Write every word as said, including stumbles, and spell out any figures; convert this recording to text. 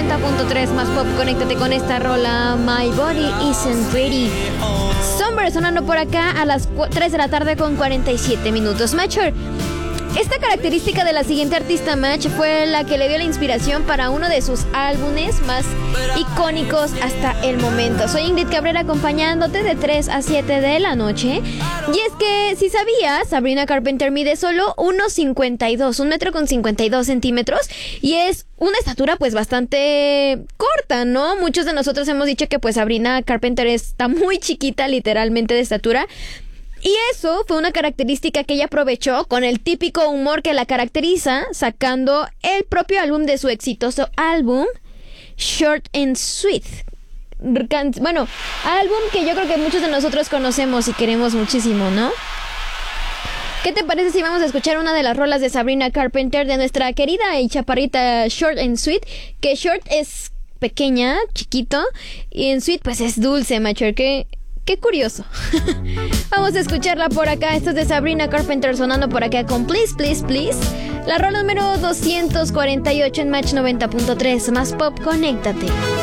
noventa punto tres más pop. Conéctate con esta rola, My Body Isn't Ready. Somber sonando por acá a las tres de la tarde con cuarenta y siete minutos. Mature, esta característica de la siguiente artista, Match, fue la que le dio la inspiración para uno de sus álbumes más icónicos hasta el momento. Soy Ingrid Cabrera acompañándote de tres a siete de la noche. Y es que, si sabías, Sabrina Carpenter mide solo uno cincuenta y dos, un metro con cincuenta y dos centímetros, y es una estatura pues bastante corta, ¿no? Muchos de nosotros hemos dicho que pues Sabrina Carpenter está muy chiquita, literalmente, de estatura. Y eso fue una característica que ella aprovechó con el típico humor que la caracteriza, sacando el propio álbum de su exitoso álbum, Short and Sweet. Bueno, álbum que yo creo que muchos de nosotros conocemos y queremos muchísimo, ¿no? ¿Qué te parece si vamos a escuchar una de las rolas de Sabrina Carpenter, de nuestra querida y chaparrita Short and Sweet? Que short es pequeña, chiquito, y en sweet pues es dulce, macho, que... Qué curioso. Vamos a escucharla por acá. Esto es de Sabrina Carpenter sonando por acá con Please, Please, Please. La rola número doscientos cuarenta y ocho en Match noventa punto tres. Más pop, conéctate.